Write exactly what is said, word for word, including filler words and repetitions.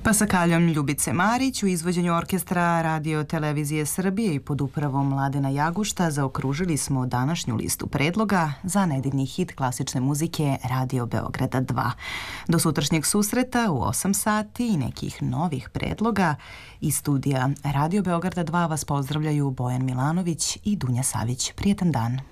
Pasakaljom Ljubice Marić u izvođenju orkestra Radio Televizije Srbije i pod upravom Mladena Jagušta zaokružili smo današnju listu predloga za nedeljni hit klasične muzike Radio Beograda dva. Do sutrašnjeg susreta u osam sati i nekih novih predloga iz studija Radio Beograda dva vas pozdravljaju Bojan Milanović i Dunja Savić. Prijetan dan.